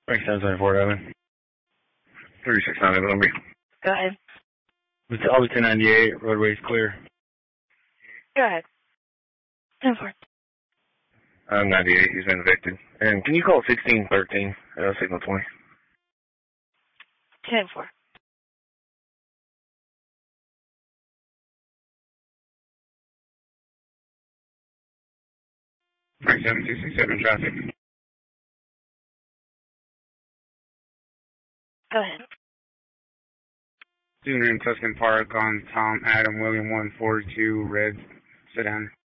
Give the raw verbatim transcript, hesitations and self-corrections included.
twenty-seven seventy-four, Evan. thirty-six nine, Evan, number. Go ahead. It's Always ten ninety-eight, roadway's clear. Go ahead. ten four. I'm ninety-eight, he's been evicted. And can you call sixteen thirteen, uh, signal twenty? ten four. thirty-seven two sixty-seven, traffic. Go ahead. Student in Tuscan Park on Tom Adam William one forty-two, red sedan.